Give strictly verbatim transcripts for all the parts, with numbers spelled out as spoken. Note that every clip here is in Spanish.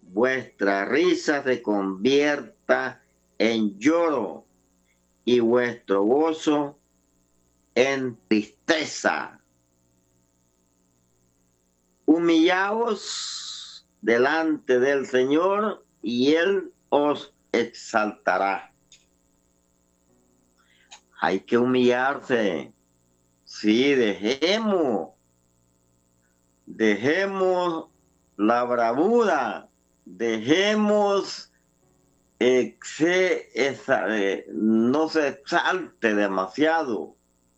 vuestra risa se convierta en lloro y vuestro gozo en tristeza. Humillaos delante del Señor y Él os exaltará. Hay que humillarse. Sí, dejemos, dejemos la bravura, dejemos eh, se, esa, eh, no se exalte demasiado.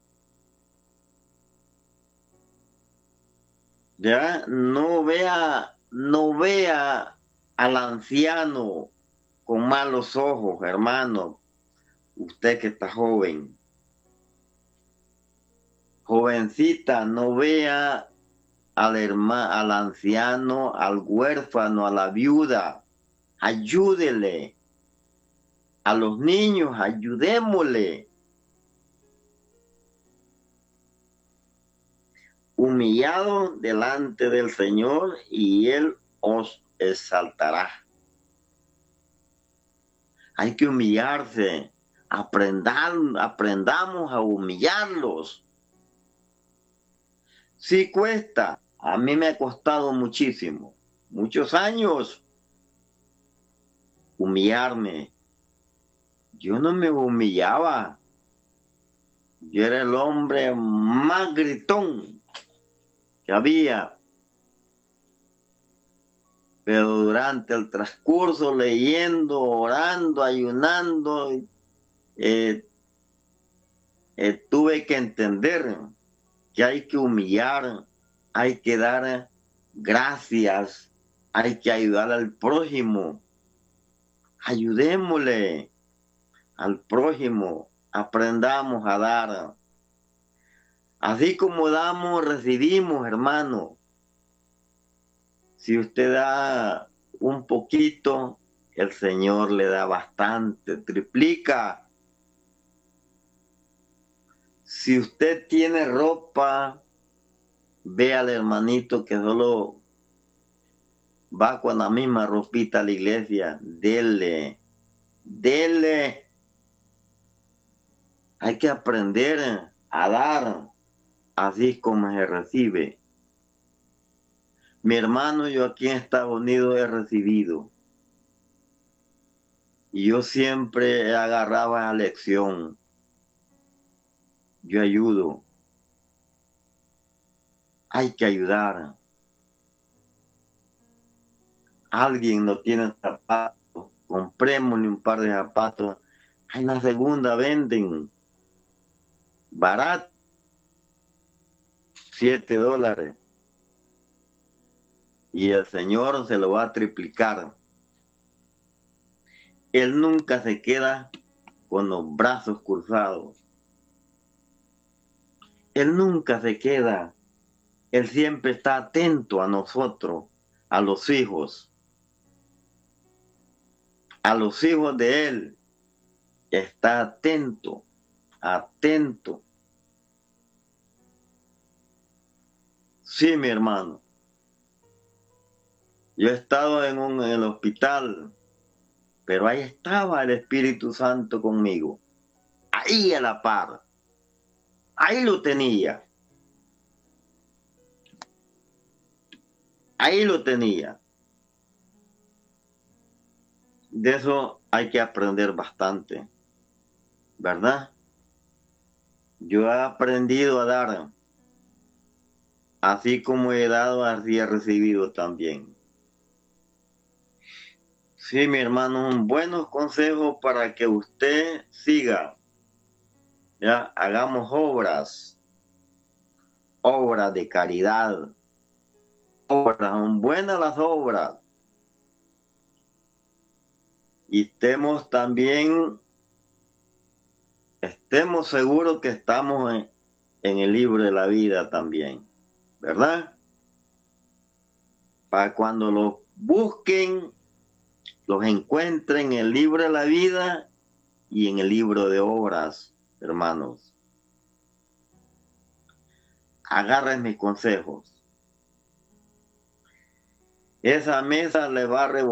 Ya no vea, no vea al anciano con malos ojos, hermano. Usted que está joven, jovencita, no vea al hermano, al anciano, al huérfano, a la viuda. Ayúdele. A los niños, ayudémosle. Humillados delante del Señor y Él os exaltará. Hay que humillarse. Aprendan, aprendamos a humillarlos. Sí cuesta. A mí me ha costado muchísimo. Muchos años humillarme. Yo no me humillaba. Yo era el hombre más gritón que había. Pero durante el transcurso, leyendo, orando, ayunando, eh, eh, tuve que entender que hay que humillar, hay que dar gracias, hay que ayudar al prójimo. Ayudémosle al prójimo, aprendamos a dar. Así como damos, recibimos, hermano. Si usted da un poquito, el Señor le da bastante, triplica. Si usted tiene ropa, ve al hermanito que solo va con la misma ropita a la iglesia, dele, dele. Hay que aprender a dar, así como se recibe. Mi hermano, yo aquí en Estados Unidos he recibido. Y yo siempre agarraba la lección. Yo ayudo. Hay que ayudar. Alguien no tiene zapatos. Comprémosle un par de zapatos. En la segunda venden. Barato. Siete dólares. Y el Señor se lo va a triplicar. Él nunca se queda con los brazos cruzados. Él nunca se queda. Él siempre está atento a nosotros, a los hijos. A los hijos de Él. Está atento, atento. Sí, mi hermano. Yo he estado en, un, en el hospital, pero ahí estaba el Espíritu Santo conmigo. Ahí a la par. Ahí lo tenía. Ahí lo tenía. De eso hay que aprender bastante, ¿verdad? Yo he aprendido a dar. Así como he dado, así he recibido también. Sí, mi hermano, buenos consejos para que usted siga. Ya, hagamos obras, obras de caridad. Obras, son buenas las obras. Y estemos también, estemos seguros que estamos en, en el libro de la vida también, ¿verdad? Para cuando los busquen, los encuentren en el libro de la vida y en el libro de obras, hermanos. Agarren mis consejos. Esa mesa le va a revolver